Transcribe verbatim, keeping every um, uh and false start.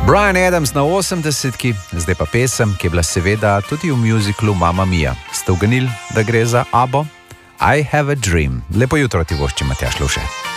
Bryan Adams na osemdesetki, zdaj pa pesem, ki je bila seveda tudi v muziklu Mamma Mia. Ste uganili, da gre za ABBO? I have a dream. Lepo jutro ti vošči, Matjaž Luše.